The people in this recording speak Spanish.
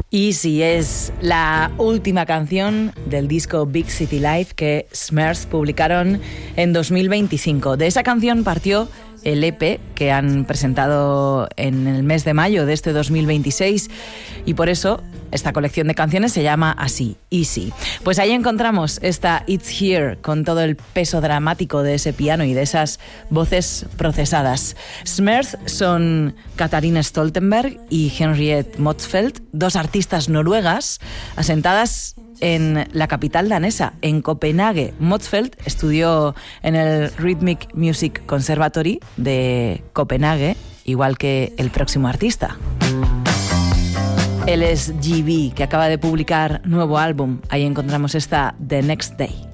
Easy es la última canción del disco Big City Life que Smurfs publicaron en 2025. De esa canción partió el EP que han presentado en el mes de mayo de este 2026 y por eso esta colección de canciones se llama así, Easy. Pues ahí encontramos esta It's Here con todo el peso dramático de ese piano y de esas voces procesadas. Smurfs son Katarina Stoltenberg y Henriette Motzfeldt, dos artistas noruegas asentadas en la capital danesa, en Copenhague. Motzfeldt estudió en el Rhythmic Music Conservatory de Copenhague, igual que el próximo artista. Él es GB, que acaba de publicar nuevo álbum. Ahí encontramos esta The Next Day.